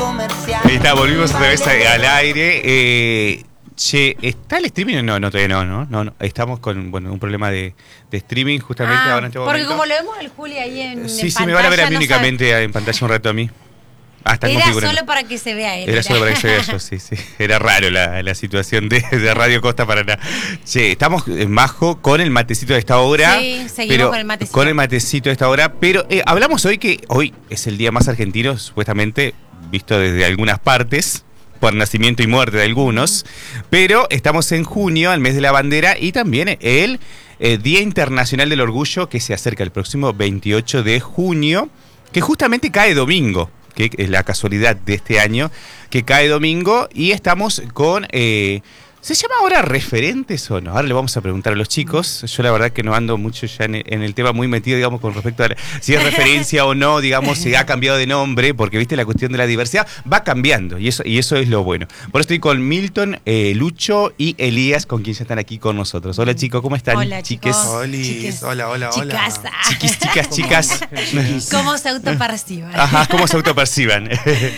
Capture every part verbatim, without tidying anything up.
comercial. Ahí está, volvimos otra vez al aire. Eh, che, ¿está el streaming? No, no, todavía no, no, no, no. Estamos con bueno, un problema de, de streaming justamente ah, ahora en este porque momento. Porque como lo vemos al Juli ahí en, sí, en sí, me van a ver a mí no únicamente sabe. en pantalla un rato a mí. Ah, está era configurando. solo para que se vea él. Era, era solo para que se vea yo, sí, sí. Era raro la, la situación de, de Radio Costa Paraná. Che, estamos en Majo con el matecito de esta hora. Sí, seguimos pero, con el matecito. Con el matecito de esta hora. Pero eh, hablamos hoy que hoy es el día más argentino, supuestamente, visto desde algunas partes, por nacimiento y muerte de algunos. Pero estamos en junio, al mes de la bandera, y también el eh, Día Internacional del Orgullo, que se acerca el próximo veintiocho de junio, que justamente cae domingo. Que es la casualidad de este año, que cae domingo y estamos con... Eh, ¿Se llama ahora referentes o no? Ahora le vamos a preguntar a los chicos. Yo la verdad que no ando mucho ya en, en el tema, muy metido, digamos, con respecto a la, si es referencia o no, digamos, si ha cambiado de nombre, porque, viste, la cuestión de la diversidad va cambiando y eso, y eso es lo bueno. Por eso estoy con Milton, eh, Lucho y Elías, con quien ya están aquí con nosotros. Hola, chicos, ¿cómo están? Hola, chiques. chicos. Olis, hola, hola, hola. Chicas. Chiquis, chicas, chicas. ¿Cómo se autoperciban? Ajá, ¿cómo se autoperciban?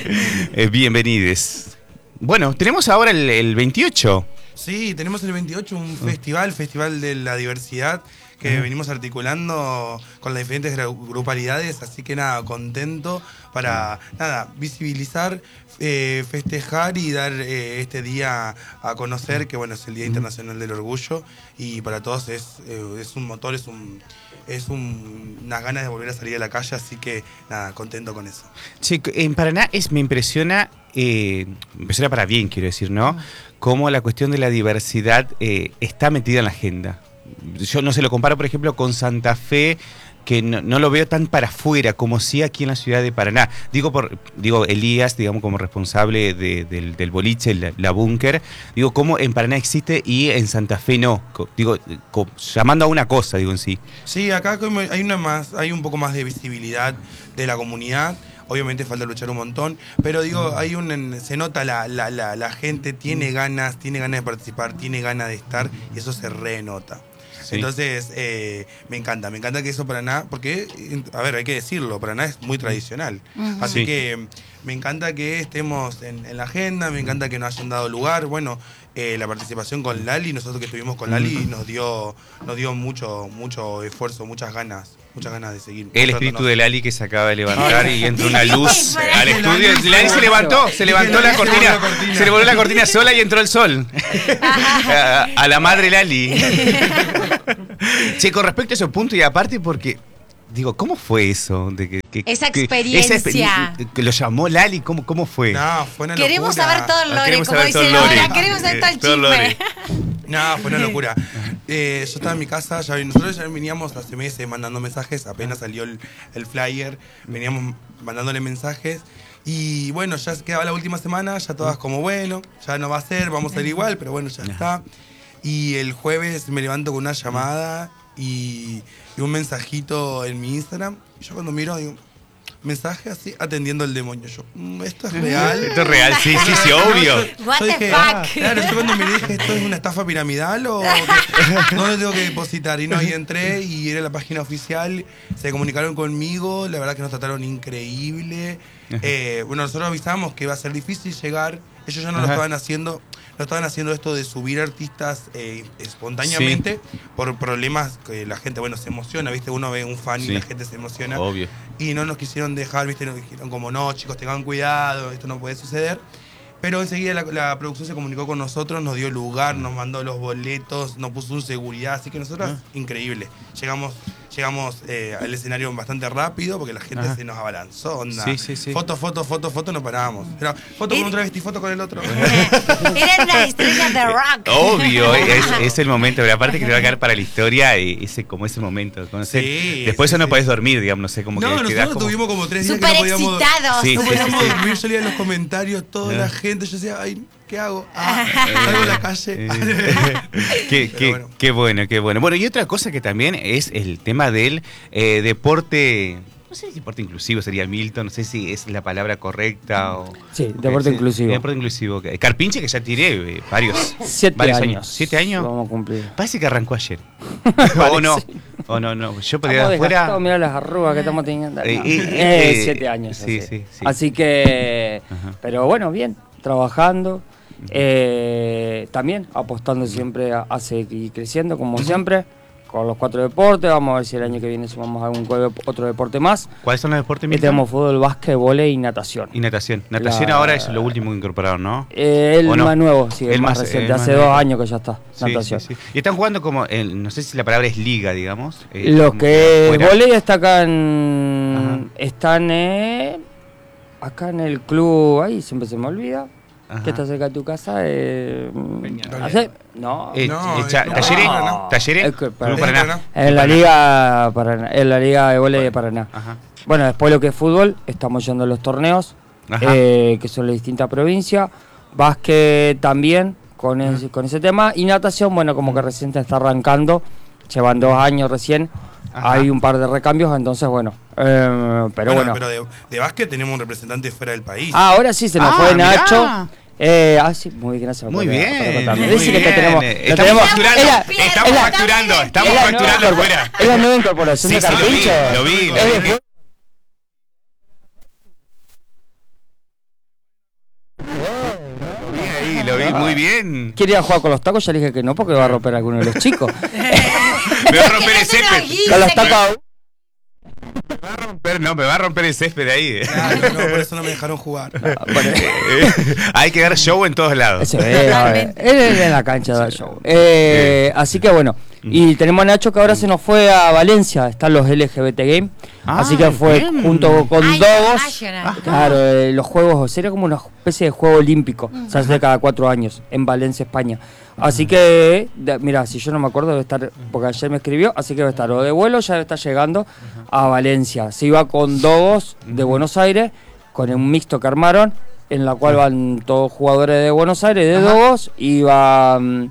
eh, bienvenides. Bueno, tenemos ahora el, el veintiocho. Sí, tenemos el veintiocho, un festival, Festival de la Diversidad, que uh-huh. venimos articulando con las diferentes grupalidades, así que nada, contento para, uh-huh. nada, visibilizar, eh, festejar y dar eh, este día a conocer, que bueno, es el Día Internacional del Orgullo, y para todos es, eh, es un motor, es un... es un, unas ganas de volver a salir a la calle, así que nada, contento con eso. Che, en Paraná es, me impresiona, eh, me impresiona para bien, quiero decir, ¿no? Cómo la cuestión de la diversidad eh, está metida en la agenda. Yo no se lo comparo, por ejemplo, con Santa Fe, que no, no lo veo tan para afuera como sí aquí en la ciudad de Paraná. Digo, por, digo Elías, digamos, como responsable de, del, del boliche, la, la búnker, digo, cómo en Paraná existe y en Santa Fe no. Digo, llamando a una cosa, digo en sí. Sí, acá hay una más, hay un poco más de visibilidad de la comunidad. Obviamente falta luchar un montón, pero digo, hay un, se nota la, la, la, la gente tiene ganas, tiene ganas de participar, tiene ganas de estar, y eso se renota. Sí. Entonces, eh, me encanta, me encanta que eso Paraná, porque, a ver, hay que decirlo, Paraná es muy tradicional. Uh-huh. Así sí. que me encanta que estemos en, en la agenda, me encanta que nos hayan dado lugar. Bueno, eh, la participación con Lali, nosotros que estuvimos con Lali, nos dio, nos dio mucho, mucho esfuerzo, muchas ganas. Muchas ganas de seguir. El espíritu de Lali que se acaba de levantar y entra una luz al estudio. Lali se levantó, se levantó la cortina, se le volvió la cortina sola y entró el sol. a, a la madre Lali. Che, con respecto a ese punto y aparte porque, digo, ¿cómo fue eso? De que, que, esa experiencia. Que, esa, que lo llamó Lali, ¿cómo, cómo fue? No, fue una Queremos locura. saber todo el lore, Queremos como dice Laura. Queremos saber todo el chisme. No, fue una locura. Eh, yo estaba en mi casa, ya, nosotros ya veníamos hace meses mandando mensajes, apenas salió el, el flyer, veníamos mandándole mensajes. Y bueno, ya quedaba la última semana, ya todas como, bueno, ya no va a ser, vamos a ir igual, pero bueno, ya está. Y el jueves me levanto con una llamada y, y un mensajito en mi Instagram. Y yo cuando miro, digo, mensaje así, atendiendo al demonio. Yo, ¿esto es real? Esto es real, sí, sí, sí, obvio. What yo the dije, fuck? Ah, claro, yo cuando me dije, ¿esto es una estafa piramidal o dónde tengo que depositar? Y no, y entré y era la página oficial, se comunicaron conmigo, la verdad que nos trataron increíble. Eh, bueno, nosotros avisamos que iba a ser difícil llegar, ellos ya no Ajá. lo estaban haciendo. No estaban haciendo esto de subir artistas eh, espontáneamente sí. por problemas que la gente, bueno, se emociona, ¿viste? Uno ve un fan sí. y la gente se emociona. Obvio. Y no nos quisieron dejar, ¿viste? Nos dijeron como, no, chicos, tengan cuidado, esto no puede suceder. Pero enseguida la, la producción se comunicó con nosotros, nos dio lugar, nos mandó los boletos, nos puso un seguridad, así que nosotros, ah. increíble. Llegamos... Llegamos eh, al escenario bastante rápido porque la gente Ajá. se nos abalanzó. Onda. Sí, sí, sí. Foto, foto, foto, foto, no parábamos. Era foto con un travesti, foto con el otro. Eran una estrella de rock. Obvio, es, es el momento. Pero aparte que te va a quedar para la historia ese, como ese momento. Conocer. Sí, Después sí, eso no sí. podés dormir, digamos, no sé, como no, que nosotros quedás como... tuvimos como tres días Super que no podíamos... excitados. Sí, no sí, podíamos sí, dormir, yo leía en los comentarios, toda la gente, yo decía, ay... ¿Qué hago? Ah, salgo a la calle. qué, qué, bueno. qué bueno, qué bueno. Bueno, y otra cosa que también es el tema del eh, deporte, no sé si deporte inclusivo sería Milton, no sé si es la palabra correcta o... Sí, deporte eh, inclusivo. Sí, deporte inclusivo. Carpinche, que ya tiré eh, varios, Siete varios años. años. ¿Siete años? Vamos a cumplir. Parece que arrancó ayer. o no, o no, no. Yo podría ir afuera... Mirá las arrugas que estamos teniendo. No. Eh, eh, eh, eh, siete años. Sí, así. sí, sí. Así que, Ajá. Ajá. Pero bueno, bien, trabajando, eh, también apostando siempre a, a seguir creciendo, como siempre, con los cuatro deportes. Vamos a ver si el año que viene sumamos algún co- otro deporte más. ¿Cuáles son los deportes, Y Milton? tenemos fútbol, básquet, vóley y natación. Y natación. Natación La- ahora es lo último que incorporaron, ¿no? Eh, el ¿O no? más nuevo, sí, el, El más, más- reciente, el más hace nuevo. dos años que ya está, Sí, natación. sí, sí. Y están jugando como, en- no sé si la palabra es liga, digamos. eh, Lo como que afuera. vóley está acá en... Ajá. Están eh, acá en el club, ahí siempre se me olvida, Ajá. que está cerca de tu casa. Eh, Peñarol. ¿hace? No. Eh, No, eh, cha- no, ¿Talleres? no. ¿Talleres? Es que- Club Paraná. Paraná. En la liga Paraná, en la liga de vóley de Paraná. Ajá. Bueno, después lo que es fútbol, estamos yendo a los torneos, Ajá. eh, que son de distintas provincias. Básquet también, con, ese, con ese tema. Y natación, bueno, como que recién está arrancando, llevan dos años recién. Ajá. Hay un par de recambios, entonces bueno. eh, pero bueno. Pero de, de básquet tenemos un representante fuera del país. Ah, ahora sí se nos Ah, fue mirá. Nacho. Eh, ah, sí, muy bien, gracias. Muy por- bien. por contarme. Muy Dice que bien. te tenemos, Eh, lo Estamos tenemos- facturando. es la- Estamos es la- facturando. Estamos es la nueva facturando incorpor- afuera. Es la nueva incorporación Sí, de sí, lo vi, Carpincho. lo vi, lo Es vi. de- Bien ahí, lo vi muy bien. ¿Quiere ir a jugar con los tacos? Ya le dije que no, porque va a romper a alguno de los chicos. Me va a romper el césped. Con los tacos. Me va a romper, no, me va a romper el césped ahí. Claro, no, por eso no me dejaron jugar. Bueno, Eh, Hay que dar show en todos lados. se ve, Totalmente. él es en la cancha del show. Eh, así que bueno, y tenemos a Nacho que ahora se nos fue a Valencia, están los L G B T Game, Ah, así que fue bien. junto con Ay, Dogos, International. claro, eh, los juegos, sería como una especie de juego olímpico, se hace cada cuatro años en Valencia, España. Así que, de- mira, si yo no me acuerdo, debe estar, porque ayer me escribió, así que debe estar, o de vuelo ya debe estar llegando a Valencia. Se iba con Dogos de Buenos Aires, con un mixto que armaron, en la cual van todos jugadores de Buenos Aires, de Dogos, y va mm,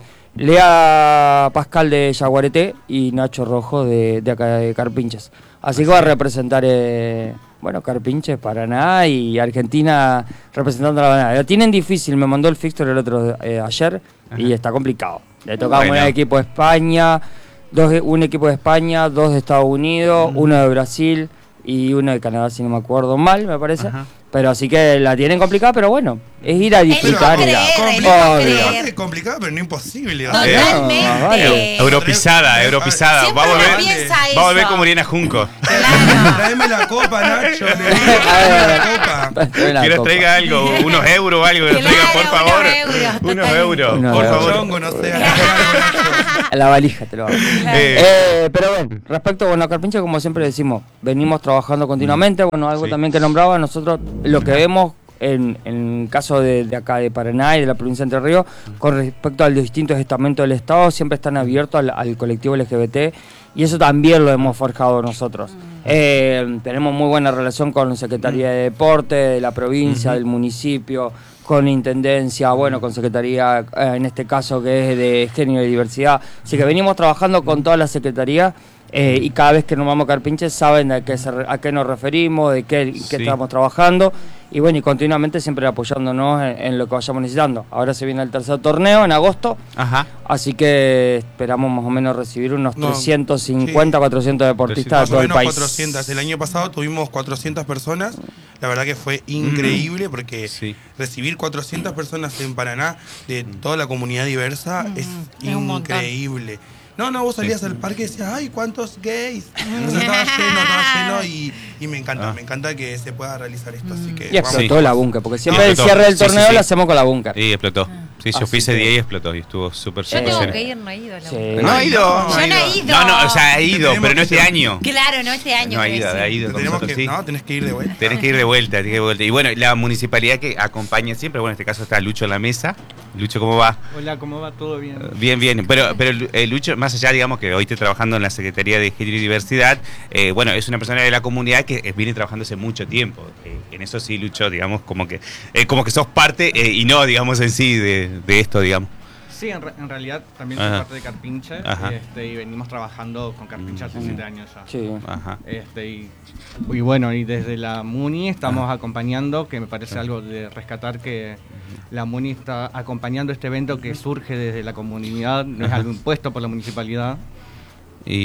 Lea Pascal de Yaguareté y Nacho Rojo de, de acá de Carpinches. Así que va a representar, eh, bueno, Carpinches, Paraná y Argentina representando a la Paraná. La tienen difícil, me mandó el fixture el otro eh, ayer y está complicado. Le tocaba Bueno. un equipo de España, dos de- un equipo de España, dos de Estados Unidos, uno de Brasil y uno de Canadá, si no me acuerdo mal, me parece. Ajá. Pero así que la tienen complicada, pero bueno, es ir a Es disfrutar. no y la- creer, es Obvio. no Complicado, creer. es complicado, pero no imposible. o Ah, sea, Totalmente. no, vale. Europisada, europisada. Siempre Vamos a uno ver, piensa vamos a ver eso. como Oriana Junco. Claro. Tráeme la copa, Nacho. le digo, A tráeme ver, la copa. trae la Que nos copa. traiga algo, unos euros o algo, que nos Claro, traiga, por unos favor. euros, Unos totalmente. euros, Unos por euros. favor. Chongo, no sé. algo, Nacho. A la valija te lo hago. Eh, Eh, pero bueno, respecto bueno, a Carpincho, como siempre decimos, venimos trabajando continuamente. Bueno, algo Sí. también que nombraba, nosotros lo que vemos en, en caso de, de acá de Paraná y de la provincia de Entre Ríos, con respecto a los distintos estamentos del Estado, siempre están abiertos al, al colectivo L G B T y eso también lo hemos forjado nosotros. Eh, tenemos muy buena relación con la Secretaría de Deporte de la provincia, del municipio, con Intendencia, bueno, con Secretaría, eh, en este caso que es de Género y Diversidad. Así que venimos trabajando con toda la Secretaría eh, y cada vez que nos vamos a Carpinches saben de qué se re- a qué nos referimos, de qué, qué Sí. estamos trabajando y bueno, y continuamente siempre apoyándonos en, en lo que vayamos necesitando. Ahora se viene el tercer torneo en agosto, Ajá. así que esperamos más o menos recibir unos No, trescientos cincuenta, sí. cuatrocientos deportistas Más de o todo el menos país. cuatrocientas. El año pasado tuvimos cuatrocientas personas. La verdad que fue increíble porque Sí. recibir cuatrocientas personas en Paraná de toda la comunidad diversa es es un montón. increíble. No, no, vos salías al parque y decías, ay, ¿cuántos gays? O sea, estaba lleno, estaba lleno y, y me encanta, Ah. me encanta que se pueda realizar esto. Así que Y explotó Sí. la búnker, porque siempre el explotó. cierre del Sí, sí, torneo sí. lo hacemos con la búnker. Y explotó. Sí, yo Así fui ese que- día y explotó. Y estuvo súper, Yo súper tengo lleno. que ir, no he ido. a la Sí. boca. ¿No ha ido? Yo no he ido. No, no, o sea, ha ido, Tenemos pero no que este ir. año. Claro, no este año. No ha pero ido, sí. ha ido Te con tenemos nosotros, que, sí. no, tenés que ir de vuelta. Tenés que ir de vuelta, tenés que ir de vuelta. Y bueno, la municipalidad que acompaña siempre, bueno, en este caso está Lucho en la mesa. Lucho, ¿cómo va? Hola, ¿cómo va? ¿Todo bien? Bien, bien. Pero, pero eh, Lucho, más allá, digamos, que hoy esté trabajando en la Secretaría de Género y Diversidad, eh, bueno, es una persona de la comunidad que eh, viene trabajando hace mucho tiempo. Eh, en eso sí, Lucho, digamos, como que eh, como que sos parte eh, y no, digamos, en sí de, de esto, digamos. Sí, en, re- en realidad también soy Ajá. parte de Carpinche Ajá. este, y venimos trabajando con Carpinche hace siete años ya. Sí. Ajá. Este, y, y bueno, y desde la MUNI estamos acompañando, que me parece algo de rescatar que la MUNI está acompañando este evento que surge desde la comunidad, no es Ajá. algo impuesto por la municipalidad. Y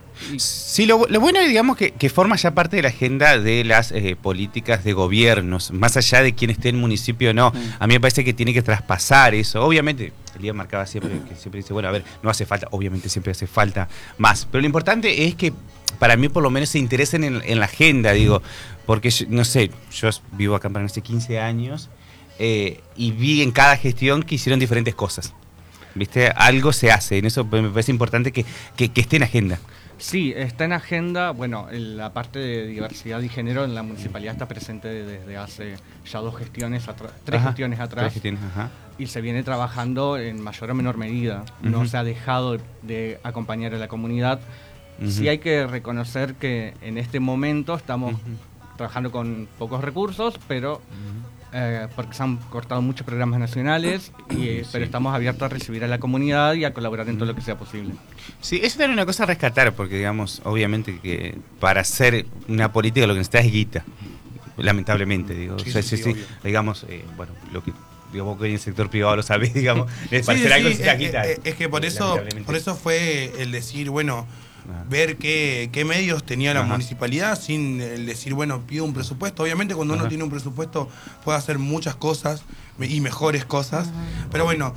Sí, lo, lo bueno es, digamos, que, que forma ya parte de la agenda de las eh, políticas de gobiernos, más allá de quién esté en el municipio o no. Mm. A mí me parece que tiene que traspasar eso. Obviamente, Elías marcaba siempre, que siempre dice, bueno, a ver, no hace falta, obviamente siempre hace falta más. Pero lo importante es que, para mí, por lo menos, se interesen en, en la agenda, digo, porque, yo, no sé, yo vivo acá en Paraná hace quince años eh, y vi en cada gestión que hicieron diferentes cosas. ¿Viste? Algo se hace, en eso me parece importante que, que, que esté en agenda. Sí, está en agenda. Bueno, la parte de diversidad y género en la municipalidad está presente desde hace ya dos gestiones, atra- tres Ajá, gestiones atrás. Tres gestiones, ajá. Y se viene trabajando en mayor o menor medida. Uh-huh. No se ha dejado de acompañar a la comunidad. Uh-huh. Sí hay que reconocer que en este momento estamos uh-huh. trabajando con pocos recursos, pero... Uh-huh. Eh, porque se han cortado muchos programas nacionales, y, sí. pero estamos abiertos a recibir a la comunidad y a colaborar en todo lo que sea posible. Sí, eso era una cosa a rescatar, porque digamos, obviamente que para hacer una política lo que necesitas es guita, lamentablemente, digo, sí, o sea, sí, sí, sí, sí, digamos, eh, bueno, lo que digamos que en el sector privado lo sabés, digamos, es para sí, hacer sí, algo necesitas es, guita. Es, es que por eso, por eso fue el decir, bueno, ver qué, qué medios tenía la Ajá. municipalidad sin el decir, bueno, pido un presupuesto. Obviamente cuando Ajá. uno tiene un presupuesto puede hacer muchas cosas y mejores cosas, Ajá. pero bueno,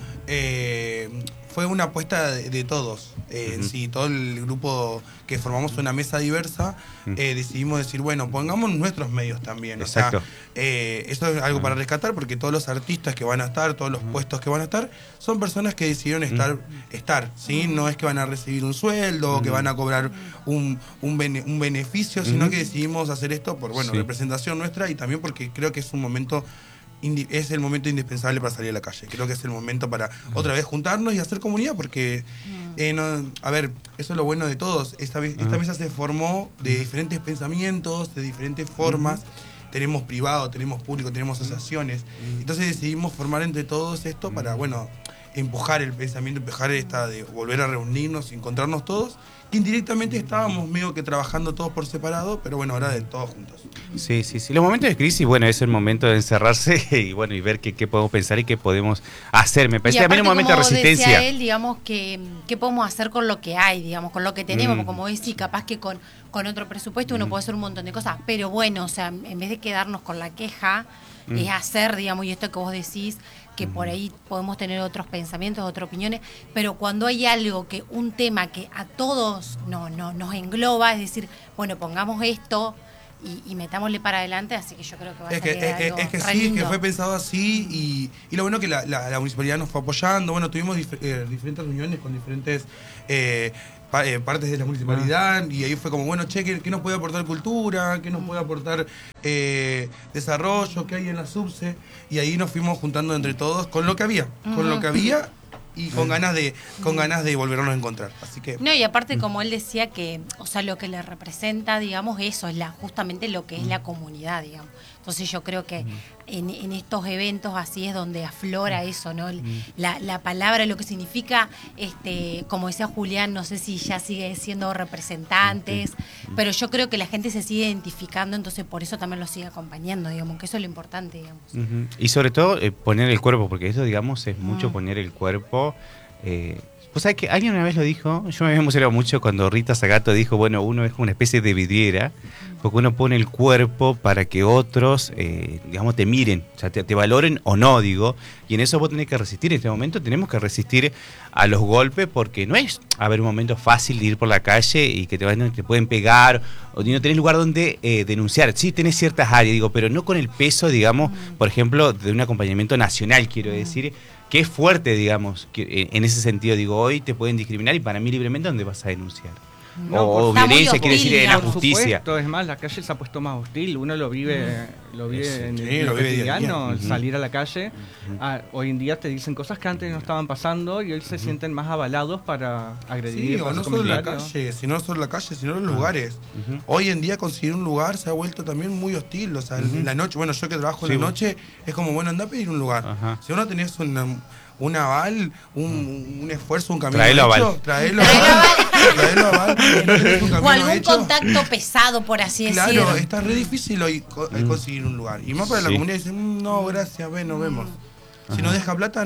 eh, fue una apuesta de, de todos. Eh, uh-huh. Sí, todo el grupo que formamos una mesa diversa, uh-huh. eh, decidimos decir, bueno, pongamos nuestros medios también. Exacto. O sea, eh, eso es algo uh-huh. para rescatar, porque todos los artistas que van a estar, todos los uh-huh. puestos que van a estar, son personas que decidieron estar, uh-huh. estar ¿sí? No es que van a recibir un sueldo, uh-huh. que van a cobrar un, un, bene, un beneficio, uh-huh. sino que decidimos hacer esto por, bueno, sí. representación nuestra, y también porque creo que es un momento... es el momento indispensable para salir a la calle. Creo que es el momento para otra vez juntarnos y hacer comunidad, porque, eh, no, a ver, eso es lo bueno de todos. Esta, esta mesa se formó de diferentes pensamientos, de diferentes formas. Tenemos privado, tenemos público, tenemos asociaciones. Entonces decidimos formar entre todos esto para, bueno, empujar el pensamiento, empujar esta de volver a reunirnos, encontrarnos todos, que indirectamente estábamos medio que trabajando todos por separado, pero bueno, ahora de todos juntos. Sí, sí, sí. Los momentos de crisis, bueno, es el momento de encerrarse y bueno, y ver qué, qué podemos pensar y qué podemos hacer. Me parece también un momento de resistencia. Decía él, digamos, que qué podemos hacer con lo que hay, digamos, con lo que tenemos, mm. como decís, capaz que con, con otro presupuesto uno mm. puede hacer un montón de cosas, pero bueno, o sea, en vez de quedarnos con la queja, mm. es hacer, digamos, y esto que vos decís, que por ahí podemos tener otros pensamientos, otras opiniones, pero cuando hay algo, que un tema que a todos no, no, nos engloba, es decir, bueno, pongamos esto y, y metámosle para adelante, así que yo creo que va a es salir que, algo Es que re sí, lindo. que fue pensado así, y, y lo bueno que la, la, la municipalidad nos fue apoyando. Bueno, tuvimos dif eh, diferentes reuniones con diferentes eh, pa eh, partes de la municipalidad, y ahí fue como, bueno, che, ¿qué, qué nos puede aportar cultura? ¿Qué nos puede aportar eh, desarrollo? ¿Qué hay en la subse? Y ahí nos fuimos juntando entre todos con lo que había, uh-huh. con lo que había, y con ganas de con ganas de volvernos a encontrar. Así que no, y aparte, como él decía, que o sea, lo que le representa, digamos, eso es la justamente lo que es la comunidad, digamos. Entonces yo creo que en, en estos eventos así es donde aflora eso, ¿no? La, la palabra, lo que significa, este, como decía Julián, no sé si ya sigue siendo representantes, pero yo creo que la gente se sigue identificando, entonces por eso también lo sigue acompañando, digamos, que eso es lo importante, digamos. Uh-huh. Y sobre todo eh, poner el cuerpo, porque eso, digamos, es mucho uh-huh. poner el cuerpo. Eh, pues sabes que alguien una vez lo dijo, yo me había emocionado mucho cuando Rita Zagato dijo, bueno, uno es como una especie de vidriera, porque uno pone el cuerpo para que otros, eh, digamos, te miren, o sea, te, te valoren o no, digo, y en eso vos tenés que resistir. En este momento tenemos que resistir a los golpes, porque no es, a ver, un momento fácil de ir por la calle y que te, van, te pueden pegar, o no tenés lugar donde eh, denunciar. Sí tenés ciertas áreas, digo, pero no con el peso, digamos, por ejemplo, de un acompañamiento nacional, quiero decir, que es fuerte, digamos, que en ese sentido, digo, hoy te pueden discriminar y para mí libremente, ¿dónde vas a denunciar? No, o o violencia, quiere decir, en la por justicia. Supuesto, es más, la calle se ha puesto más hostil, uno lo vive, lo vive sí, en sí, el lo vive cotidiano, uh-huh. salir a la calle. Uh-huh. ah, hoy en día te dicen cosas que antes no estaban pasando y hoy se uh-huh. sienten más avalados para agredir. Sí, o no solo en la calle, sino no solo en la calle, sino en los uh-huh. lugares. Uh-huh. Hoy en día conseguir un lugar se ha vuelto también muy hostil, o sea, uh-huh. en la noche, bueno, yo que trabajo sí, en la noche, es como, bueno, anda a pedir un lugar. Uh-huh. Si uno tenés una... un aval, un, un esfuerzo, un camino traelo hecho, aval. traelo aval, traelo aval, o algún hecho. contacto pesado, por así claro, decirlo. Claro, está re difícil hoy mm. conseguir un lugar. Y más para sí. la comunidad dicen, no, gracias, ven, nos vemos. Si no deja plata, no.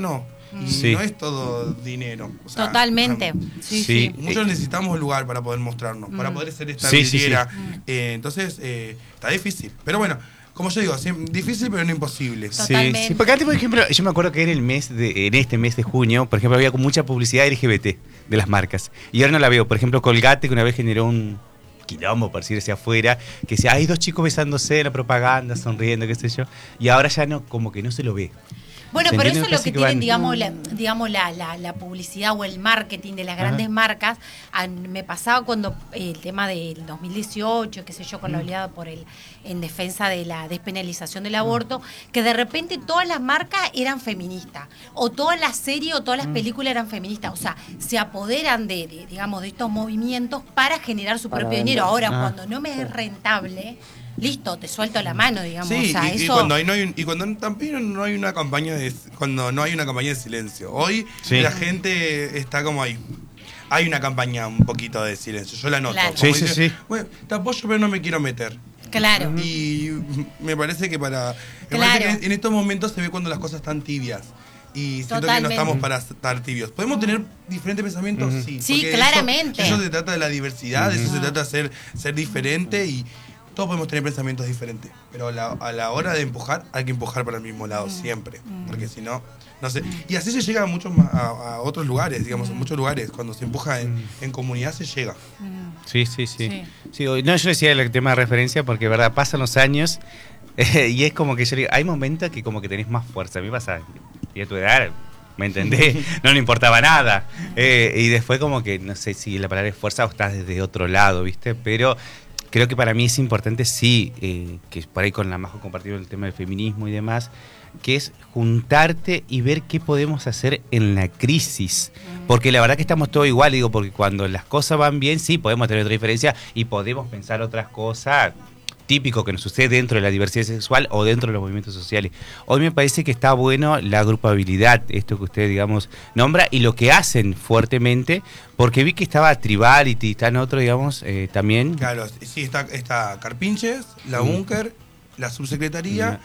Y Sí. no es todo dinero. O sea, Totalmente. Sí, Sí. sí. muchos necesitamos lugar para poder mostrarnos, para poder ser esta Sí, sí, sí. vidriera. Eh, entonces, eh, está difícil. Pero bueno, como yo digo, siem- difícil pero no imposible. Sí, Totalmente. sí, porque antes, por ejemplo, yo me acuerdo que en el mes de, en este mes de junio, por ejemplo, había con mucha publicidad L G B T de las marcas. Y ahora no la veo. Por ejemplo, Colgate, que una vez generó un quilombo, por decir hacia afuera, que decía, hay dos chicos besándose en la propaganda, sonriendo, qué sé yo. Y ahora ya no, como que no se lo ve. Bueno, ¿Se pero entiende? eso es lo Casi que que tienen, van- digamos, la, digamos la, la, la publicidad o el marketing de las grandes Ajá. marcas. Ah, me pasaba cuando eh, el tema del dos mil dieciocho, qué sé yo, con la oleada por el en defensa de la despenalización del aborto, que de repente todas las marcas eran feministas, o todas las series o todas las películas eran feministas. O sea, se apoderan de, de, digamos, de estos movimientos para generar su Para propio vender. dinero. Ahora, Ah. cuando no me es rentable, listo, te suelto la mano, digamos. Sí, o sea, y, y eso... cuando hay, no hay un- y cuando también no hay una campaña de cuando no hay una campaña de silencio. Hoy Sí. la gente está como ahí. Hay una campaña un poquito de silencio, yo la noto. Claro. Como Sí, sí, dice, sí. Bueno, te apoyo pero no me quiero meter. Claro. Y me parece que para me Claro. parece que en estos momentos se ve cuando las cosas están tibias. Y siento que no Totalmente. estamos para estar tibios. ¿Podemos tener diferentes pensamientos? Sí. Sí, porque claramente. Eso, eso se trata de la diversidad, eso se trata de ser, ser diferente y todos podemos tener pensamientos diferentes. Pero a la, a la hora de empujar, hay que empujar para el mismo lado, siempre. Porque si no, no sé. Y así se llega a muchos ma- a, a otros lugares, digamos, en muchos lugares. Cuando se empuja en, en comunidad se llega. Sí, sí, sí. Sí. Sí, hoy- no, yo decía el tema de referencia porque, verdad, pasan los años eh, y es como que yo digo, hay momentos que como que tenés más fuerza. A mí pasa, y a tu edad, ¿me entendés? No le importaba nada. Eh, y después como que, no sé si la palabra es fuerza o estás desde otro lado, ¿viste? Pero creo que para mí es importante, sí, eh, que por ahí con la Majo compartieron el tema del feminismo y demás, que es juntarte y ver qué podemos hacer en la crisis. Porque la verdad que estamos todos igual, digo, porque cuando las cosas van bien, sí, podemos tener otra diferencia y podemos pensar otras cosas, típico que nos sucede dentro de la diversidad sexual o dentro de los movimientos sociales. Hoy me parece que está bueno la agrupabilidad, esto que usted, digamos, nombra, y lo que hacen fuertemente, porque vi que estaba Tribality, está en otro, digamos, eh, también. Claro, sí, está, está Carpinches, la Mm. Búnker, la subsecretaría,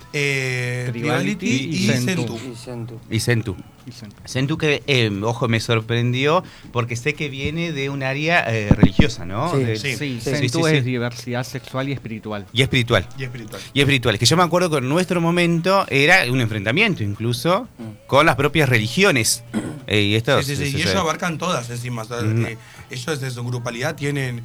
eh, Tribality Tribality y y Centu. Centu. Y Centu. Y Centu. Dicen. Centu que, eh, ojo, me sorprendió porque sé que viene de un área eh, religiosa, ¿no? Sí. De- Sí. Sí, sí, Centu sí, sí. es diversidad sexual y espiritual. Y espiritual. Y espiritual. Y espiritual. Que yo me acuerdo que en nuestro momento era un enfrentamiento incluso con las propias religiones. Eh, y esto Sí, sí, sí, se- y se- ellos abarcan todas encima. O sea, Mm. eh, ellos en su grupalidad tienen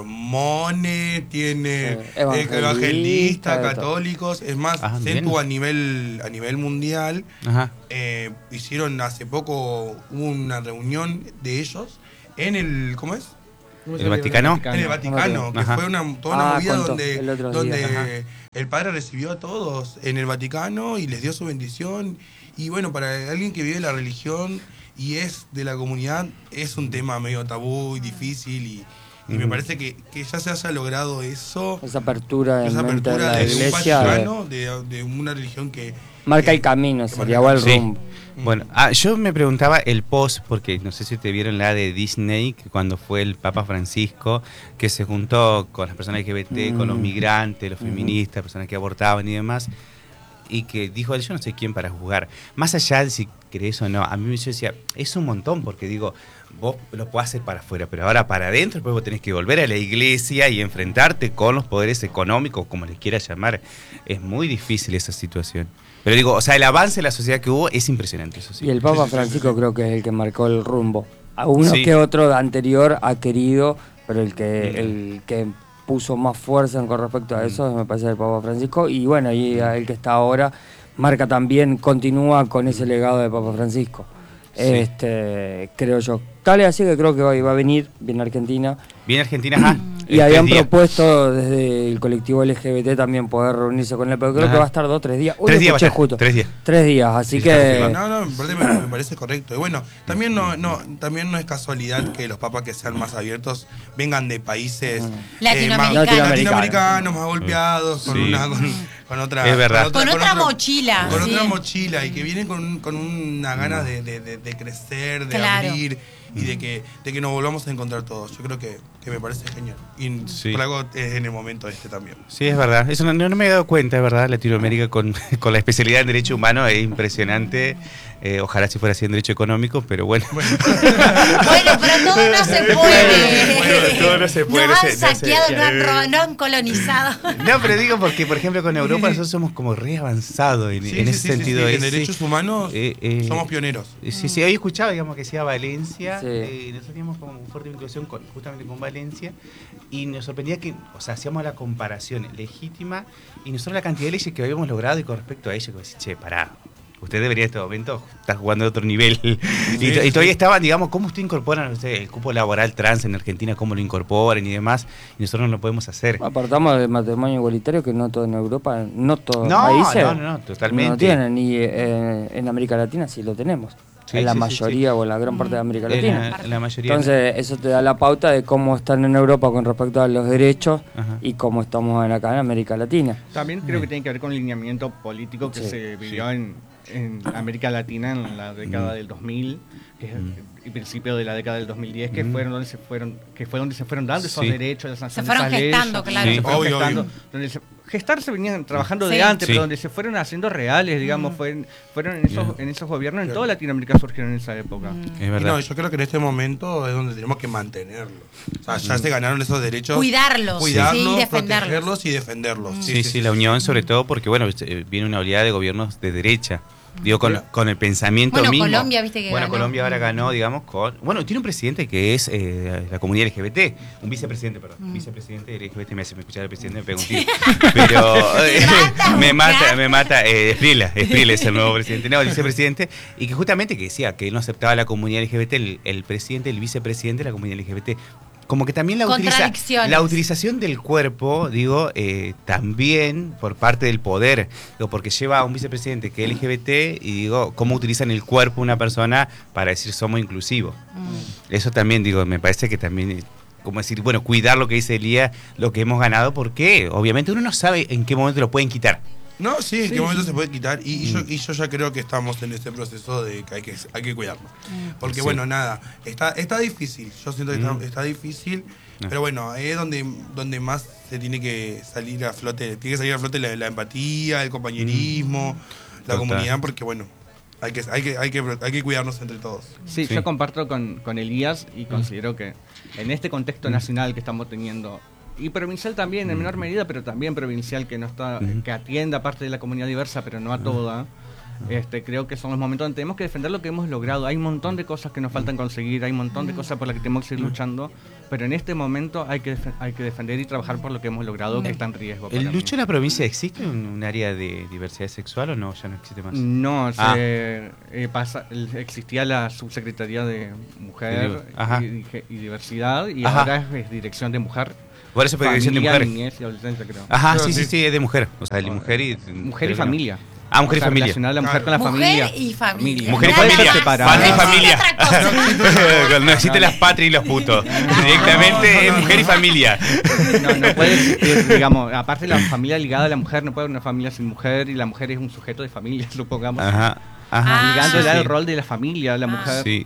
mormones, tienen Sí, eh, evangelistas, evangelistas, de todo. católicos. Es más, Ah, Centu bien. a nivel, a nivel mundial Ajá. eh, hicieron hace poco hubo una reunión de ellos en el. ¿Cómo es? ¿El Vaticano? En el Vaticano, que Ajá. fue una, toda una Ah, movida contó donde, el otro donde día. Ajá. el padre recibió a todos en el Vaticano y les dio su bendición. Y bueno, para alguien que vive la religión y es de la comunidad, es un tema medio tabú y difícil. Y, y me Ujú. parece que, que ya se haya logrado eso, Esa apertura en esa mente de apertura la de, un iglesia de- Vaticano, de, de una religión que. marca que- el camino, que sería marca o el el Sí. rumbo. Bueno, ah, yo me preguntaba el post, porque no sé si te vieron la de Disney, que cuando fue el Papa Francisco, que se juntó con las personas L G B T, con los Mm. migrantes, los Ujú. feministas, personas que abortaban y demás, y que dijo, yo no sé quién para juzgar. Más allá de si crees o no, a mí yo decía, es un montón, porque digo, vos lo podés hacer para afuera, pero ahora para adentro, después vos tenés que volver a la iglesia y enfrentarte con los poderes económicos, como les quieras llamar. Es muy difícil esa situación. Pero digo, o sea, el avance de la sociedad que hubo es impresionante, eso sí. Y el Papa Sí, sí, sí, Francisco sí. creo que es el que marcó el rumbo. A uno Sí. que otro anterior ha querido, pero el que, Mm. el que puso más fuerza con respecto a eso me parece el Papa Francisco. Y bueno, y el que está ahora marca también, continúa con ese legado de Papa Francisco. Sí. Este, creo yo. Tal es así que creo que hoy va a venir, viene a Argentina. Viene Argentina, ajá. Y eh, habían tres días. propuesto desde el colectivo L G B T también poder reunirse con él, pero creo Ajá. que va a estar dos o tres días. Hoy Tres lo días va a escuché estar, justo. tres días. Tres días, así Sí, está que... confirmado. No, no, me parece, me, me parece correcto. Y bueno, también no, no, también no es casualidad que los papas que sean más abiertos vengan de países eh, Latinoamericanos. más, Latinoamericanos. latinoamericanos, más golpeados, con Sí. una con, con otra Es verdad. Con otra otro- mochila, Con sí. otra mochila y que vienen con, un- con una gana de, de, de- de crecer, de Claro. abrir. y de que, de que nos volvamos a encontrar todos. Yo creo que, que me parece genial. Y Sí. por algo es en el momento este también. Sí, es verdad. Eso no, no me he dado cuenta, es verdad. Latinoamérica con, con la especialidad en Derecho Humano es impresionante. Eh, ojalá si fuera así en Derecho Económico, pero bueno. Bueno, pero todo no se puede. Bueno, todo no se puede, Nos no han se- no se- saqueado, nos han robado, nos han colonizado. No, pero digo porque, por ejemplo, con Europa nosotros somos como re avanzados en, Sí, en sí, ese sí, sí, sentido. sí, es- en derechos humanos eh, eh, somos pioneros. Eh, Sí, sí, hoy escuchaba, digamos, que decía Valencia, Sí. eh, nosotros teníamos como una fuerte vinculación con, justamente con Valencia, y nos sorprendía que, o sea, hacíamos la comparación legítima, y nosotros la cantidad de leyes que habíamos logrado, y con respecto a ello, que decís, che, pará, usted debería en este momento estar jugando a otro nivel. y, to- y todavía estaban, digamos, ¿cómo usted incorpora, no sé, el cupo laboral trans en Argentina, cómo lo incorporan y demás? Y nosotros no lo podemos hacer. Apartamos del matrimonio igualitario, que no todo en Europa, no todos los No, países no, no, no, totalmente. no tienen, y eh, en América Latina sí lo tenemos. Sí, en la sí, sí, mayoría o en la gran parte de América En Latina. la, en la mayoría. Entonces, eso te da la pauta de cómo están en Europa con respecto a los derechos Ajá. y cómo estamos en acá en América Latina. También creo que tiene que ver con el lineamiento político que Sí, se vivió en, en América Latina en la década del dos mil, que es el, el principio de la década del dos mil diez, que Mm. fueron donde se fueron, que fue donde se fueron dando esos Sí. derechos, esas Se sanciones, fueron esas leyes, gestando, claro. Sí. se fueron Obvio, gestando, obvio. donde se, gestar se venían trabajando Sí. de antes, Sí. pero donde se fueron haciendo reales, digamos, Mm. fueron, fueron en esos, Yeah. en esos gobiernos, en Claro. toda Latinoamérica surgieron en esa época. Es Y verdad. no, yo creo que en este momento es donde tenemos que mantenerlo. O sea, ya se ganaron esos derechos. Cuidarlos, Cuidarlos, sí, y defenderlos. protegerlos y defenderlos. Sí, sí, la unión sobre todo porque, bueno, eh, viene una oleada de gobiernos de derecha. Digo, con, con el pensamiento Bueno, mismo. Colombia, viste que Bueno, ganó. Colombia ahora ganó, digamos, con... Bueno, tiene un presidente que es eh, la comunidad L G B T. Un vicepresidente, perdón. Mm. Vicepresidente L G B T. Me hace me escuchar el presidente, me pega un tiro. Pero eh, mata, me mata, mata. me mata. Eh, Esprila, Esprila es el nuevo presidente. No, el vicepresidente. Y que justamente que decía que él no aceptaba la comunidad L G B T, el, el presidente, el vicepresidente de la comunidad L G B T. Como que también la, utiliza, Contradicciones. la utilización del cuerpo, digo, eh, también por parte del poder, digo, porque lleva a un vicepresidente que es L G B T y digo, cómo utilizan el cuerpo una persona para decir somos inclusivos. Mm. Eso también, digo, me parece que también, eh, como decir, bueno, cuidar lo que dice Elías, lo que hemos ganado, porque obviamente uno no sabe en qué momento lo pueden quitar. No, sí, en qué momento se puede quitar. Y, y yo, Mm. y yo ya creo que estamos en ese proceso de que hay que, hay que cuidarlo. Porque Sí. bueno, nada, está, está difícil. Yo siento que Mm. está, está difícil. Ah. Pero bueno, ahí es donde, donde más se tiene que salir a flote. Tiene que salir a flote la, la empatía, el compañerismo, la Total. comunidad, porque bueno, hay que, hay que, hay que, hay que cuidarnos entre todos. Sí, Sí. yo comparto con, con Elías y considero que en este contexto nacional que estamos teniendo, y provincial también en menor medida, pero también provincial que no está, Ujú. que atienda a parte de la comunidad diversa, pero no a toda, este, creo que son los momentos donde tenemos que defender lo que hemos logrado. Hay un montón de cosas que nos faltan conseguir, hay un montón de cosas por las que tenemos que seguir luchando, pero en este momento hay que, defe- hay que defender y trabajar por lo que hemos logrado, que está en riesgo. ¿El para Lucho mí. en la provincia existe un, un área de diversidad sexual o no? Ya no existe más. No, se, Ah. eh, pasa, el- existía la subsecretaría de Mujer Ajá. y, y Diversidad y Ajá. ahora es, es Dirección de Mujer. Por eso fue dirección de Familia, mujer. niñez y adolescencia, creo. Ajá, Pero sí, sí, sí. sí, es de mujer. O sea, de mujer y... Mujer y creo que no. familia. Ah, mujer y O sea, familia. relacionar a la mujer con la Mujer familia. y familia. Mujer y No puede familia. ser separado. Padre y No familia. existe otra cosa. No existen las patrias y los putos. Directamente es mujer y familia. No, no puede existir, digamos, aparte de la familia ligada a la mujer, no puede haber una familia sin mujer y la mujer es un sujeto de familia, supongamos. Ajá, ajá. Ah, Ligándole Sí, al sí. rol de la familia, la mujer. Sí.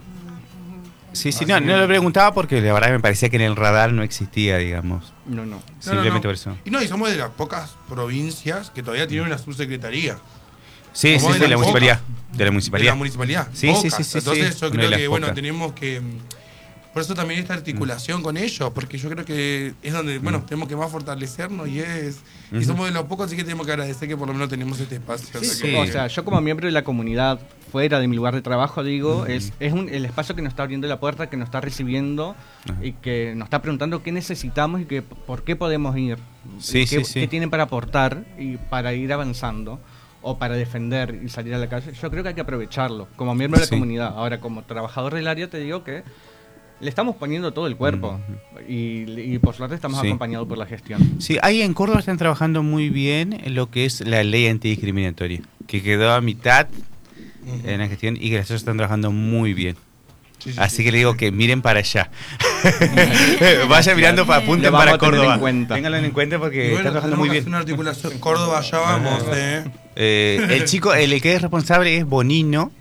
Sí, sí, no, no lo preguntaba porque la verdad me parecía que en el radar no existía, digamos. No, no. No, no, Simplemente no. por eso. Y no, y somos de las pocas provincias que todavía tienen una subsecretaría. Sí, sí, Como sí, de de la las municipalidad. De la De la municipalidad. municipalidad. Sí, sí, Pocas. sí, sí, Entonces sí, yo una de creo las que bueno, pocas. tenemos que mm, por eso también esta articulación con ellos, porque yo creo que es donde, bueno, tenemos que más fortalecernos y es y Ujú. somos de los pocos, así que tenemos que agradecer que por lo menos tenemos este espacio. Sí, O sea sí. que- O sea, yo como miembro de la comunidad, fuera de mi lugar de trabajo, digo, es, es un, el espacio que nos está abriendo la puerta, que nos está recibiendo Ajá. y que nos está preguntando qué necesitamos y que, por qué podemos ir. Sí, y sí, qué, sí. qué tienen para aportar y para ir avanzando o para defender y salir a la calle. Yo creo que hay que aprovecharlo como miembro de la Sí. comunidad. Ahora, como trabajador del área, te digo que le estamos poniendo todo el cuerpo y, y por suerte estamos Sí. acompañados por la gestión. Sí, ahí en Córdoba están trabajando muy bien en lo que es la ley antidiscriminatoria, que quedó a mitad Ujú. en la gestión y que las otras están trabajando muy bien. Sí, sí, Así sí, que le digo sí. que miren para allá. Vaya mirando, para Lo apunten vamos para a tener Córdoba. en cuenta. Ténganlo en cuenta porque Y bueno, están trabajando tenemos muy que bien. hacer una articulación. Córdoba, allá vamos, eh. Eh, el chico, el que es responsable es Bonino.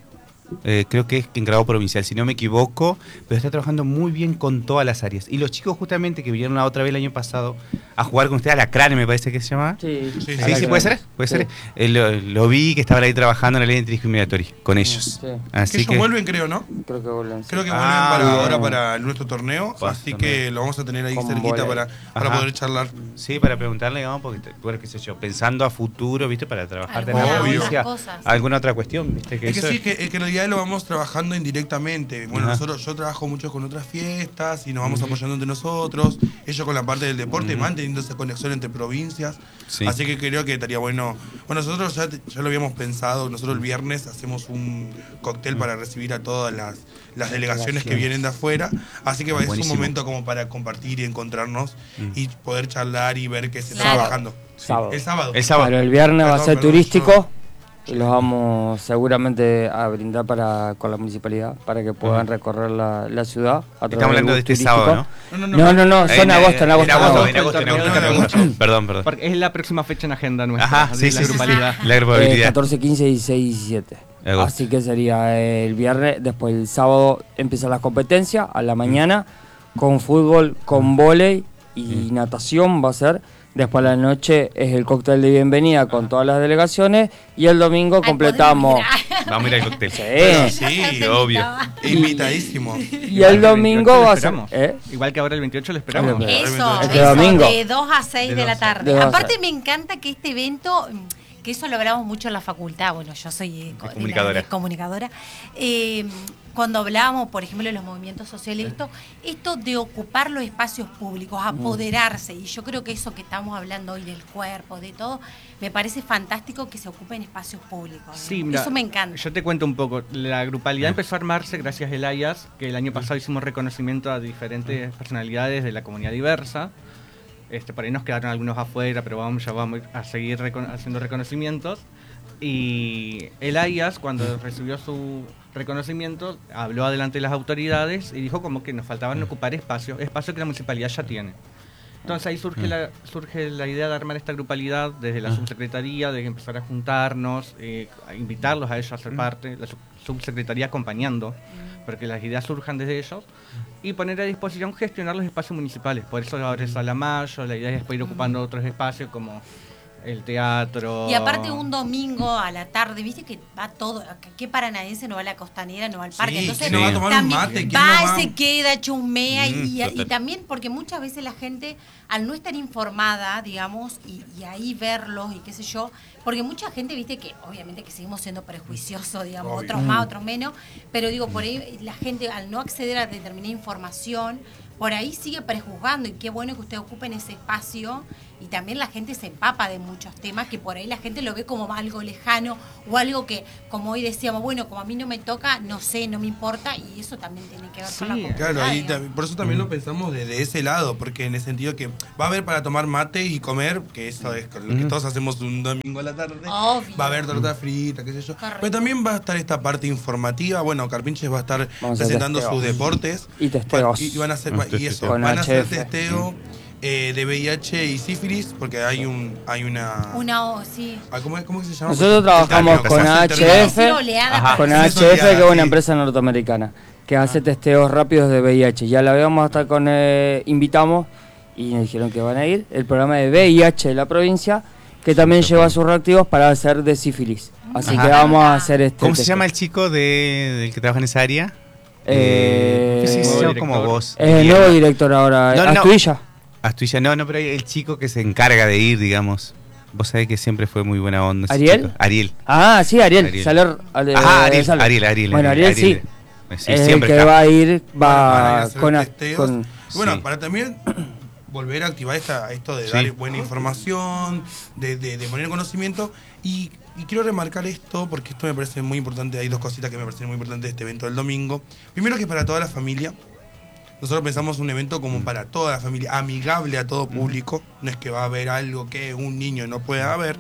eh, creo que es encargado provincial, si no me equivoco, pero está trabajando muy bien con todas las áreas. Y los chicos justamente que vinieron la otra vez el año pasado a jugar con ustedes, a la Crane me parece que se llama. Sí, Sí, Sí, sí, puede ser, puede Sí. ser. Eh, lo, lo vi que estaban ahí trabajando en la ley antidiscriminatoria con ellos. Sí. Así Que ellos que vuelven, creo, ¿no? Creo que vuelven. sí. Creo que Ah, vuelven para bien. ahora para nuestro torneo, Pues, así también. que lo vamos a tener ahí Con cerquita vóley. para, para Ajá. poder charlar. sí, para preguntarle, digamos, porque, te- bueno, qué sé yo, pensando a futuro, ¿viste? Para trabajar en la Alguna provincia, otras cosas. alguna otra cuestión, ¿viste? Que Es que eso sí, que, es que en realidad lo vamos trabajando indirectamente. Bueno, Ajá. nosotros, yo trabajo mucho con otras fiestas y nos vamos apoyando entre nosotros. Ellos con la parte del deporte, manteniendo esa conexión entre provincias. Sí. Así que creo que estaría bueno. Bueno, nosotros ya, te- ya lo habíamos pensado. Nosotros el viernes hacemos un cóctel para recibir a todas las, las delegaciones que vienen de afuera. Así que Ah, es un buenísimo. momento como para compartir y encontrarnos y poder charlar y ver qué se está Claro. trabajando. Sábado. El sábado. El sábado. Claro, el viernes va a Perdón, ser perdón, turístico yo- y los vamos seguramente a brindar para con la municipalidad para que puedan Ajá. recorrer la, la ciudad. A través Estamos hablando de del este bus turístico. sábado, ¿no? No, no, No, no, no, Eh, son en- agosto, en en agosto. en agosto, agosto. en agosto, en agosto, en Torneo de agosto. Perdón, perdón. Porque es la próxima fecha en agenda nuestra. Ajá, de sí, la sí, sí, sí. grupalidad. La Eh, grupabilidad. catorce, quince, dieciséis y diecisiete. Agosto. Así que sería el viernes, después el sábado empiezan las competencias a la mañana con fútbol, con vóley y natación va a ser. Después a la noche es el cóctel de bienvenida con todas las delegaciones y el domingo Ay, completamos. podemos ir. Vamos a ir al cóctel. Sí. Sí, Se obvio. invitaba. Invitadísimo. Y el domingo va a ser. Esperamos. ¿eh? Igual que ahora el veintiocho lo esperamos. Bueno, Eso, Este eso, domingo. de dos a seis De de, la dos a- tarde. de dos a Aparte seis. me encanta que este evento, mm, que eso lo hablamos mucho en la facultad, bueno, yo soy eh, co- de la- comunicadora. de comunicadora, eh, cuando hablábamos, por ejemplo, de los movimientos sociales, esto, esto de ocupar los espacios públicos, apoderarse, y yo creo que eso que estamos hablando hoy del cuerpo, de todo, me parece fantástico que se ocupen espacios públicos. ¿eh? Sí, mira, eso me encanta. Yo te cuento un poco. La grupalidad empezó a armarse gracias a Elias, que el año pasado hicimos reconocimiento a diferentes personalidades de la comunidad diversa. Este, por ahí nos quedaron algunos afuera, pero vamos, ya vamos a seguir recono- haciendo reconocimientos. Y Elias, cuando recibió su reconocimiento, habló adelante de las autoridades y dijo como que nos faltaban ocupar espacios, espacios que la municipalidad ya tiene. Entonces ahí surge la, surge la idea de armar esta grupalidad desde la subsecretaría, de empezar a juntarnos, eh, a invitarlos a ellos a ser parte, la sub- subsecretaría acompañando, para que las ideas surjan desde ellos, y poner a disposición gestionar los espacios municipales. Por eso ahora es Sala Mayo, la idea es después ir ocupando otros espacios como el teatro. Y aparte un domingo a la tarde, viste que va todo, ¿qué paranaense no va a la costanera, no va al parque? Sí, Entonces ¿quién no va a tomar un también mate? ¿Quién va no y va? se queda, chumea Mm, y, y total. también porque muchas veces la gente al no estar informada, digamos, y, y ahí verlos y qué sé yo, porque mucha gente, viste que obviamente que seguimos siendo prejuiciosos, digamos, Obvio. otros más, otros menos, pero digo, por ahí la gente al no acceder a determinada información, por ahí sigue prejuzgando y qué bueno que ustedes ocupen ese espacio y también la gente se empapa de muchos temas que por ahí la gente lo ve como algo lejano o algo que, como hoy decíamos, bueno, como a mí no me toca, no sé, no me importa y eso también tiene que ver con la Sí, comunidad. Claro, ahí digamos. tam- por eso también lo pensamos desde ese lado, porque en el sentido que va a haber para tomar mate y comer, que eso es lo que todos hacemos un domingo a la tarde. Obvio. Va a haber torta frita, qué sé yo. Correcto. Pero también va a estar esta parte informativa. Bueno, Carpinches va a estar Vamos a hacer presentando testeos. sus deportes. Y testeos. Y, y van a hacer, Ah, y eso, Con van a hacer H F. testeo eh, de V I H y sífilis, porque hay un, hay una. Una, o- sí. Ah, ¿Cómo, es- cómo se llama? Nosotros trabajamos Interno, con que se hace H interno. F. Decir oleada, Ajá. Con Sí, H eso F, ya, que es una sí. empresa norteamericana, que hace testeos rápidos de V I H. Ya la habíamos hasta con, eh, invitamos y nos dijeron que van a ir. El programa de V I H de la provincia, que también lleva sus reactivos para hacer de sífilis. Así Ajá. que vamos a hacer este. ¿Cómo se testeo. llama el chico de, del que trabaja en esa área? Eh, sí, sí, nuevo sí, director. como vos. Es el nuevo director ahora, No, no. Astuilla. Astuilla, no, no, pero hay el chico que se encarga de ir, digamos. Vos sabés que siempre fue muy buena onda. ese ¿Ariel? chico. Ariel. Ah, sí, Ariel. Ariel. Saler, Ale- Ajá, Ariel, Saler. Ariel, Ariel. Bueno, Ariel, sí. Sí, es el siempre que está. va a ir, Van a ir a va hacer con, a- testeos. con- Bueno, Sí. para también volver a activar esta, esto de Sí. dar buena información, de, de, de poner conocimiento. Y, y quiero remarcar esto, porque esto me parece muy importante. Hay dos cositas que me parecen muy importantes de este evento del domingo. Primero, que para toda la familia. Nosotros pensamos un evento como para toda la familia, amigable a todo público. No es que va a haber algo que un niño no pueda ver.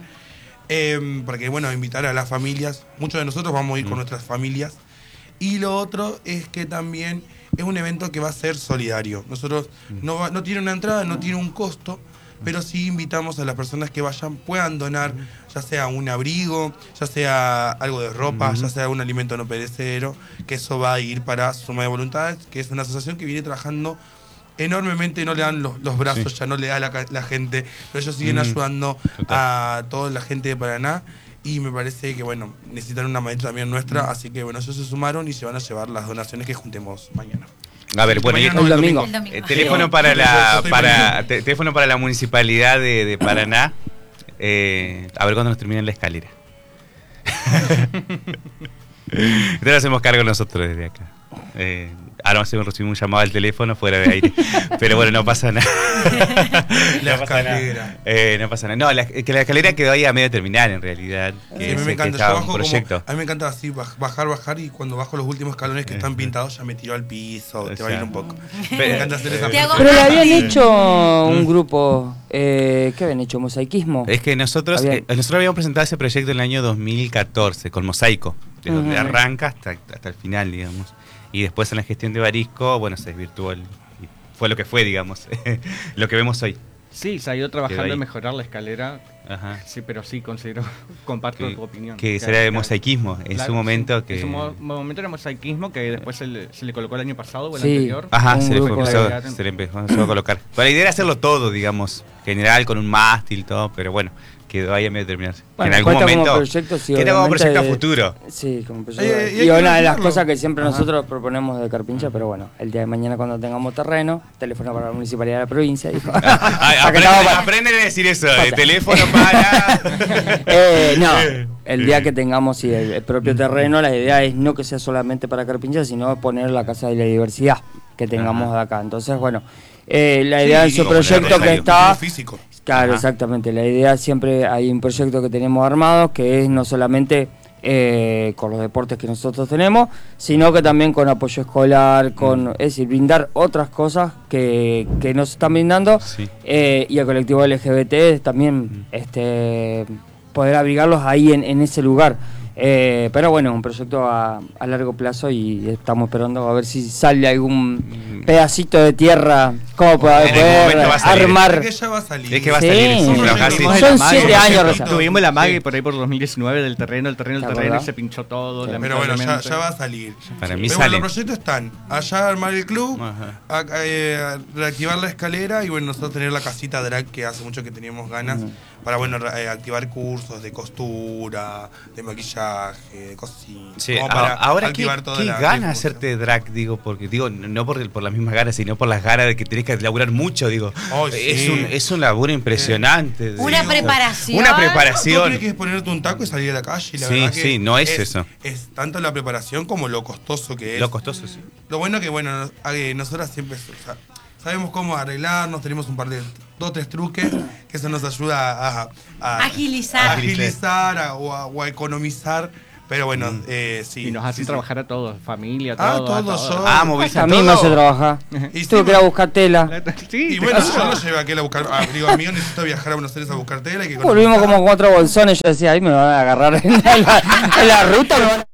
Eh, porque, bueno, invitar a las familias. Muchos de nosotros vamos a ir con nuestras familias. Y lo otro es que también es un evento que va a ser solidario. Nosotros no, va- no tiene una entrada, no tiene un costo, pero sí invitamos a las personas que vayan, puedan donar, ya sea un abrigo, ya sea algo de ropa, ya sea un alimento no perecedero, que eso va a ir para Suma de Voluntades, que es una asociación que viene trabajando enormemente, no le dan los, los brazos, Sí. ya no le da la, la gente, pero ellos siguen Mm, ayudando total. a toda la gente de Paraná. Y me parece que, bueno, necesitan una maestra también nuestra, así que, bueno, ellos se sumaron y se van a llevar las donaciones que juntemos mañana. A ver, bueno, y Mañana el no, domingo. El domingo. eh, teléfono Sí. para Yo la estoy para mañana. te- teléfono para la municipalidad de, de Paraná. Eh, a ver cuándo nos termina la escalera. Entonces nos hacemos cargo nosotros desde acá. Eh, ahora vamos a recibir un llamado al teléfono fuera de aire. Pero bueno, no pasa nada. La no pasa nada. escalera. Eh, no pasa nada. No, la, que la escalera quedó ahí a medio terminar en realidad. Que, Sí, a mí es- me que encanta, yo estaba bajo un como, proyecto. a mí me encanta así baj- bajar, bajar y cuando bajo los últimos escalones que están pintados ya me tiro al piso, te O sea, bailo un poco. Pero- Me encanta hacer esa Te hago- Pero le habían Sí. hecho un grupo, eh, ¿qué habían hecho? ¿Mosaicismo? Es que nosotros, Había- eh, nosotros habíamos presentado ese proyecto en el año dos mil catorce con Mosaico, de donde Ujú. arranca hasta, hasta el final, digamos. Y después en la gestión de Barisco, bueno, se desvirtuó el, y fue lo que fue, digamos, lo que vemos hoy. Sí, se ha ido Quedó trabajando ahí. en mejorar la escalera. Ajá. Sí, pero sí, considero, comparto Que, tu opinión. que será de mosaicismo, en Claro, su momento sí. que... En su mo- momento era mosaicismo que después se le, se le colocó el año pasado o el Sí. anterior. Ajá, un se le, fue, grupo empezó, de- se le empezó, empezó a colocar. Pero la idea era hacerlo todo, digamos, general, con un mástil, todo, pero bueno, quedó ahí a medio de terminarse. Bueno, en algún cuenta como momento... proyecto, sí, queda como obviamente, proyecto a de- futuro. Sí, como proyecto. Eh, y hay y que una de las lograrlo. cosas que siempre Ajá. nosotros proponemos de Carpincha, pero bueno, el día de mañana cuando tengamos terreno, teléfono para la municipalidad de la provincia, dijo. Ay, Acá aprenden, estamos para- aprenden a decir eso, de Pasa. teléfono para... Eh, no, el día que tengamos sí, el, el propio terreno, la idea es no que sea solamente para Carpincha, sino poner la casa de la diversidad que tengamos Ajá. de acá. Entonces, bueno, eh, la idea Sí, de su como proyecto poner que Rosario. está... Físico. Claro, Ajá. exactamente. La idea siempre hay un proyecto que tenemos armado que es no solamente eh, con los deportes que nosotros tenemos, sino que también con apoyo escolar, con, es decir, brindar otras cosas que, que nos están brindando Sí. eh, y al colectivo L G B T también este, poder abrigarlos ahí en, en ese lugar. Eh, pero bueno, un proyecto a, a largo plazo y estamos esperando a ver si sale algún pedacito de tierra como para En algún poder momento va a salir. armar. Es que ya va a salir. Es que va a Sí. salir, sí, Son trabajar, sí. proyectos. Son la siete mague, años tu- recién. Tuvimos la mague Sí. por ahí por dos mil diecinueve del terreno, el terreno, el ¿Te terreno y acordás? se pinchó todo. Sí. Pero bueno, ya, lamentablemente. ya va a salir. Para mí Pero sale. bueno, los proyectos están. Allá armar el club, Ajá. a- eh, a reactivar la escalera y bueno, nosotros tener la casita drag que hace mucho que teníamos ganas para bueno re- eh, activar cursos de costura, de maquillaje, de cocina. Sí, como a- para ahora qué, activar toda qué la gana difusión. hacerte drag, digo, porque digo, no por, por las mismas ganas, sino por las ganas de que tenés que laburar mucho, digo. Ay, es, sí. un, es un laburo impresionante. Una digo. preparación. Una No, preparación. tienes que ponerte un taco y salir a la calle. Y la Sí, verdad que sí, no es eso. Es tanto la preparación como lo costoso que es. Lo costoso, sí. Lo bueno que, bueno, nos- eh, nosotras siempre o sea, sabemos cómo arreglarnos, tenemos un par de, dos o tres truques, que eso nos ayuda a, a- Agilizar. a agilizar a- o, a, o a economizar. Pero bueno, eh, sí. Y nos hace sí, sí. trabajar a todos, familia, Ah, todo. a todos, todos. yo- Ah, moviliza A mí me todo. hace trabajar. Y Tuve sí, que ir a buscar tela. Sí, Y bueno, yo lo llevé a aquel a buscar. Ah, digo, amigo, necesito viajar a Buenos Aires a buscar tela. Hay que Volvimos economizar. como cuatro bolsones. Yo decía, ahí me van a agarrar en la, en la ruta. Me van a-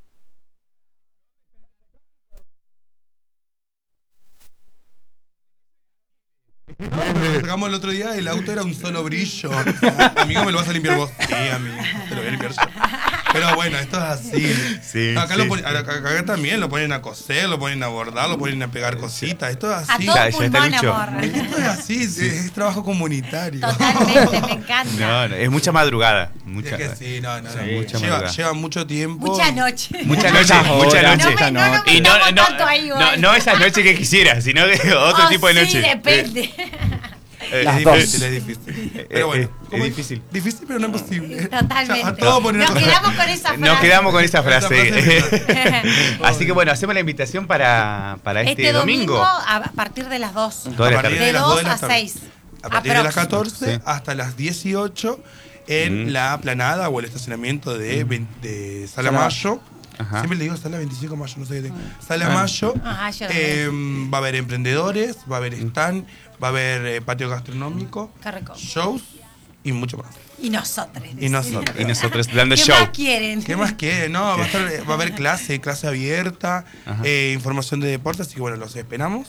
Cuando sacamos el otro día, el auto era un solo brillo. Amigo, me lo vas a limpiar vos. Sí, amigo, te lo voy a limpiar yo. Pero bueno, esto es así. Sí, acá, sí, lo ponen- sí. acá- acá también lo ponen a coser, lo ponen a bordar, lo ponen a pegar cositas. Esto es A así. todo Ya, ya está pulmón, Lucho. amor. Esto es así, es, es trabajo comunitario. Totalmente, me encanta. No, no, es mucha madrugada. Es Mucha, que sí, no, no, no. Sí, mucha lleva, madrugada. lleva mucho tiempo. Mucha noche. Mucha noche, Muchas mucha horas. noche. No me, no, no me Y no, tomo no, tanto ahí, no, igual. no esa noche que quisiera, sino que otro Oh, tipo de sí, noche. depende. Eh, Las Es dos. difícil, es difícil. Pero bueno, eh, ¿cómo es difícil. Difícil, pero no imposible. Totalmente. Ya, a todo poner Nos otra- quedamos con esa frase. Nos quedamos con esa frase. Esa frase. Así que bueno, hacemos la invitación para, para este, Este domingo. domingo a partir de las dos. Toda la A partir tarde. De las dos dos de la a tarde. seis. A partir de las Aprox. catorce Sí. hasta las dieciocho en Mm. la planada o el estacionamiento de, vein- de Sala Mayo. Ajá. Siempre le digo Sala veinticinco de mayo, no sé qué tengo. Sala Ah. Mayo. Ajá, yo eh, va a haber emprendedores, va a haber stand, va a haber eh, patio gastronómico, Qué rico. shows y mucho más. Y nosotros. Y nosotros. Y nosotros dando ¿Qué show. más quieren? ¿Qué más quiere? No, va a, estar- va a haber clase, clase abierta, Ajá. eh, información de deporte, así que bueno, los esperamos.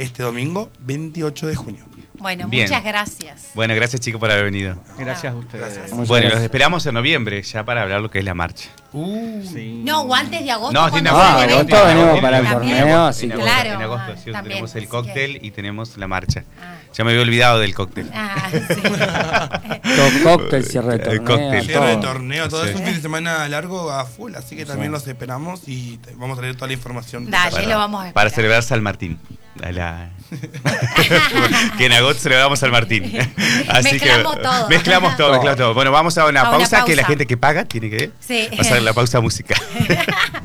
este domingo veintiocho de junio. Bueno, Bien. muchas gracias. Bueno, gracias chicos por haber venido. Gracias a ustedes. Gracias. Muchas Bueno, gracias. los esperamos en noviembre ya para hablar lo que es la marcha. Uh, Sí. No, o antes de agosto. No, cuando en sea Ah, el agosto evento. venimos para el También. torneo, así en que- agosto, Claro, en agosto ah, sí, también, tenemos el así cóctel que- y tenemos la marcha. Ah. Ya me había olvidado del cóctel. Ah, sí. Todo cóctel, cierre de El torneo. cóctel. cierre de todo. torneo, todo Sí. es un fin de semana largo a full, así que también Sí. los esperamos y te- vamos a traer toda la información. Dale, Para- lo vamos a esperar. Para celebrar San Martín. A la- que en agosto celebramos San Martín. Así Mezclamos que, todo. Mezclamos todo, mezclamos todo. Bueno, vamos a una, A una pausa, que la pausa. gente que paga tiene que Sí. pasar la pausa musical.